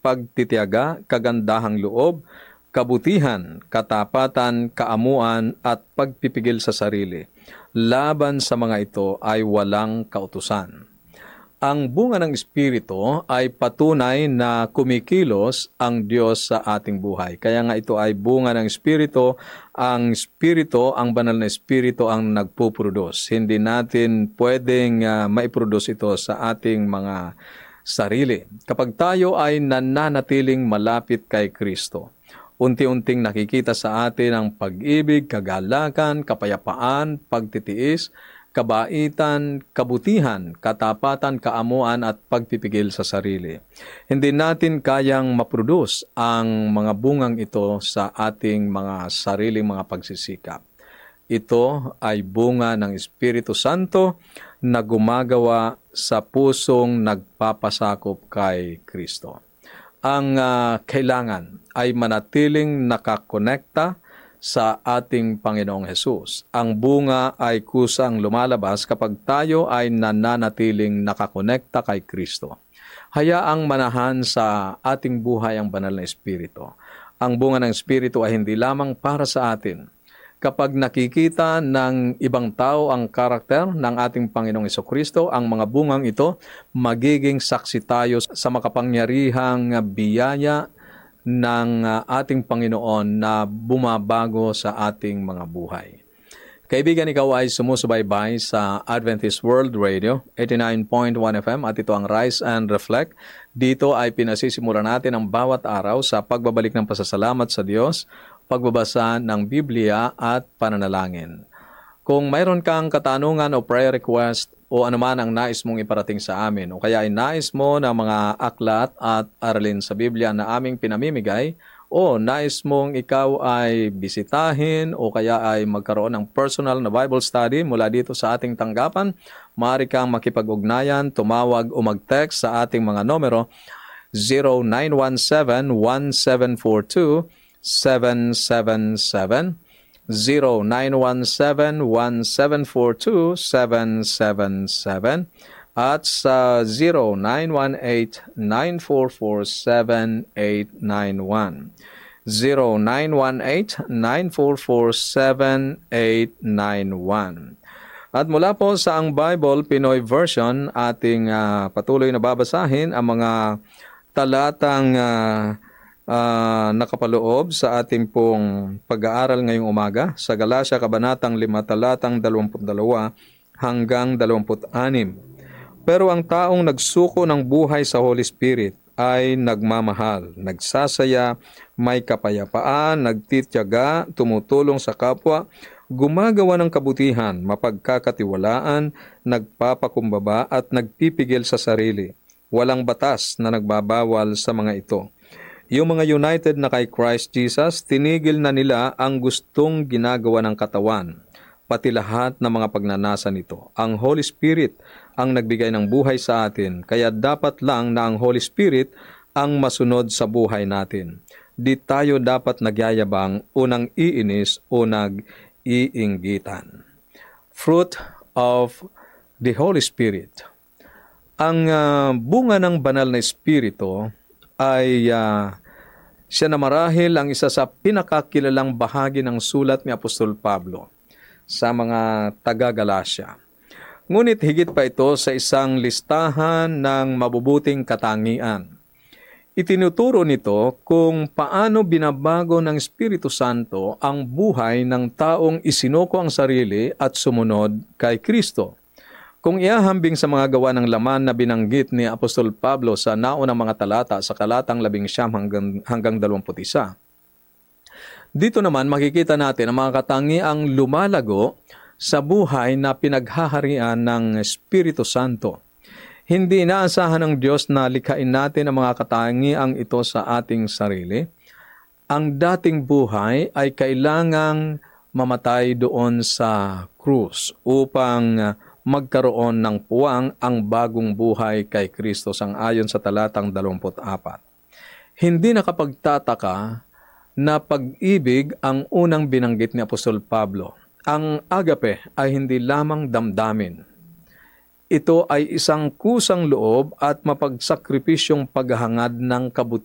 pagtitiyaga, kagandahang loob, kabutihan, katapatan, kaamuan at pagpipigil sa sarili. Laban sa mga ito ay walang kautusan. Ang bunga ng Espiritu ay patunay na kumikilos ang Diyos sa ating buhay. Kaya nga ito ay bunga ng Espiritu. Ang Espiritu, ang banal na Espiritu ang nagpuproduce. Hindi natin pwedeng maiproduce ito sa ating mga sarili. Kapag tayo ay nananatiling malapit kay Kristo, unti-unting nakikita sa atin ang pag-ibig, kagalakan, kapayapaan, pagtitiis, kabaitan, kabutihan, katapatan, kaamuan at pagpipigil sa sarili. Hindi natin kayang maproduce ang mga bungang ito sa ating mga sariling mga pagsisikap. Ito ay bunga ng Espiritu Santo na gumagawa sa pusong nagpapasakop kay Kristo. Ang kailangan ay manatiling nakakonekta sa ating Panginoong Hesus. Ang bunga ay kusang lumalabas kapag tayo ay nananatiling nakakonekta kay Kristo. Hayaang manahan sa ating buhay ang banal na Espiritu. Ang bunga ng Espiritu ay hindi lamang para sa atin. Kapag nakikita ng ibang tao ang karakter ng ating Panginoong Jesucristo, ang mga bungang ito, magiging saksi tayo sa makapangyarihang biyaya ng ating Panginoon na bumabago sa ating mga buhay. Kaibigan, ikaw ay sumusubaybay sa Adventist World Radio, 89.1 FM at ito ang Rise and Reflect. Dito ay pinasisimula natin ang bawat araw sa pagbabalik ng pasasalamat sa Diyos, pagbabasa ng Biblia at pananalangin. Kung mayroon kang katanungan o prayer request o anuman ang nais mong iparating sa amin o kaya ay nais mo ng mga aklat at aralin sa Biblia na aming pinamimigay o nais mong ikaw ay bisitahin o kaya ay magkaroon ng personal na Bible study mula dito sa ating tanggapan, maaari kang makipag-ugnayan, tumawag o mag-text sa ating mga numero 0917-1742-777, 0917-1742-777 at sa 0918-944-7891. 0918-944-7891. At mula po sa Ang Bible Pinoy Version, ating patuloy na babasahin ang mga talatang nakapaloob sa ating pong pag-aaral ngayong umaga sa Galatia Kabanatang 5 talatang 22 hanggang 26. Pero ang taong nagsuko ng buhay sa Holy Spirit ay nagmamahal, nagsasaya, may kapayapaan, nagtitiyaga, tumutulong sa kapwa, gumagawa ng kabutihan, mapagkakatiwalaan, nagpapakumbaba at nagpipigil sa sarili. Walang batas na nagbabawal sa mga ito. Yung mga united na kay Christ Jesus, tinigil na nila ang gustong ginagawa ng katawan, pati lahat ng mga pagnanasa nito. Ang Holy Spirit ang nagbigay ng buhay sa atin, kaya dapat lang na ang Holy Spirit ang masunod sa buhay natin. Di tayo dapat nagyayabang o nang iinis o nag-iinggitan. Fruit of the Holy Spirit. Ang bunga ng banal na Espiritu ay siya na marahil ang isa sa pinakakilalang bahagi ng sulat ni Apostol Pablo sa mga taga-Galacia. Ngunit higit pa ito sa isang listahan ng mabubuting katangian. Itinuturo nito kung paano binabago ng Espiritu Santo ang buhay ng taong isinuko ang sarili at sumunod kay Kristo. Kung iahambing sa mga gawa ng laman na binanggit ni Apostol Pablo sa naunang mga talata sa talatang 19 hanggang 21. Dito naman makikita natin ang mga katangiang lumalago sa buhay na pinaghaharian ng Espiritu Santo. Hindi inaasahan ng Diyos na likhain natin ang mga katangiang ito sa ating sarili. Ang dating buhay ay kailangang mamatay doon sa krus upang magkaroon ng puwang ang bagong buhay kay Kristo sang-ayon sa talatang 24. Hindi nakapagtataka na pag-ibig ang unang binanggit ni Apostol Pablo. Ang agape ay hindi lamang damdamin. Ito ay isang kusang loob at mapagsakripisyong paghahangad ng kabutihan